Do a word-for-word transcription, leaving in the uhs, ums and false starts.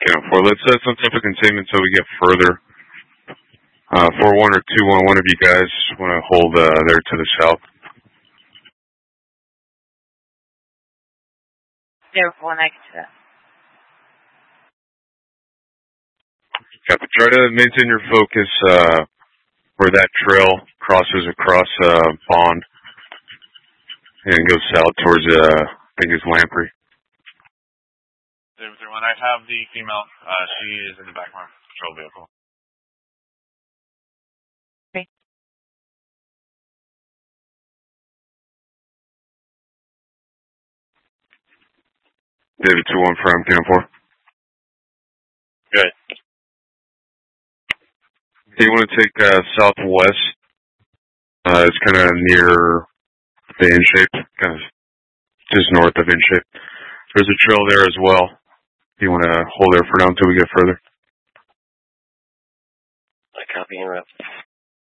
Count four. Let's set some type of containment so we get further. Uh, four one or two one. One of you guys want to hold uh, there to the south. Zero four, I can do that. Copy. Try to maintain your focus uh, where that trail crosses across uh, Bond and goes south towards, uh, I think it's Lamprey. Zero three one. I have the female. Uh, she is in the back of my patrol vehicle. Okay. David two one from Camp four. Good. You want to take uh, southwest. Uh, it's kind of near the In-Shape, kind of just north of In-Shape. There's a trail there as well. You want to hold there for now until we get further. I copy and rep.